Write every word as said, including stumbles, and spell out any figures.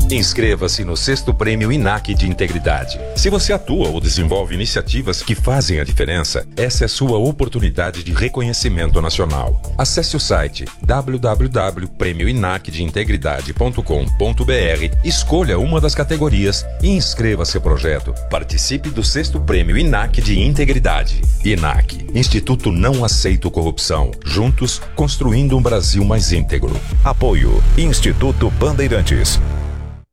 Inscreva-se no sexto Prêmio INAC de Integridade. Se você atua ou desenvolve iniciativas que fazem a diferença, essa é a sua oportunidade de reconhecimento nacional. Acesse o site w w w ponto prêmio inac de integridade ponto com ponto b r, escolha uma das categorias e inscreva seu projeto. Participe do sexto Prêmio INAC de Integridade. INAC, Instituto Não Aceito Corrupção. Juntos, construindo um Brasil mais íntegro. Apoio Instituto Bandeirantes.